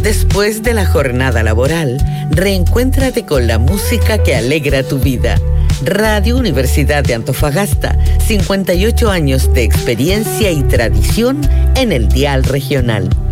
Después de la jornada laboral, reencuéntrate con la música que alegra tu vida. Radio Universidad de Antofagasta, 58 años de experiencia y tradición en el dial regional.